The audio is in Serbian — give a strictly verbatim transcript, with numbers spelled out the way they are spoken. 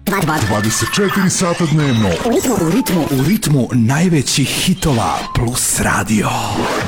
dvadeset četiri sata dnevno. U ritmu, u ritmu, u ritmu najvećih hitova Plus Radio.